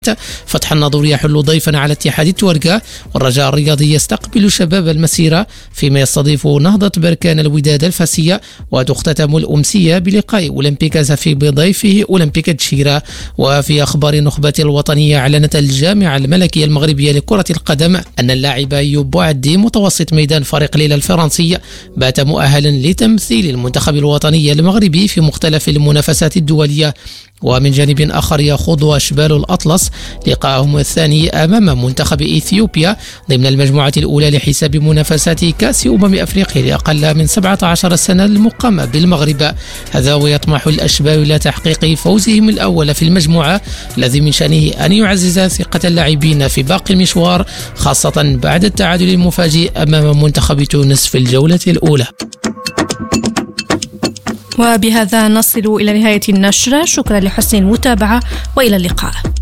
فتح الناظور يحل ضيفا على اتحاد التورقة، والرجاء الرياضي يستقبل شباب المسيرة، فيما يستضيف نهضة بركان الوداد الفاسية. وتختتم الأمسية بلقاء أولمبيك زفي بضيفه أولمبيك تشيرا. وفي أخبار النخبة الوطنية، أعلنت الجامعة الملكية المغربية لكرة القدم أن اللاعب أيوب بوعدي متوسط ميدان فريق ليلة الفرنسي بات مؤهلا لتمثيل المنتخب الوطني المغربي في مختلف المنافسات الدولية. ومن جانب آخر، يخوض أشبال الأطلس لقاءهم الثاني أمام منتخب إثيوبيا ضمن المجموعة الأولى لحساب منافسات كأس أفريقيا لأقل من 17 سنة المقامة بالمغرب. هذا ويطمح الأشبال إلى تحقيق فوزهم الأول في المجموعة، الذي من شأنه أن يعزز ثقة اللاعبين في باقي المشوار، خاصة بعد التعادل المفاجئ أمام منتخب تونس في الجولة الأولى. وبهذا نصل إلى نهاية النشرة. شكرا لحسن المتابعة وإلى اللقاء.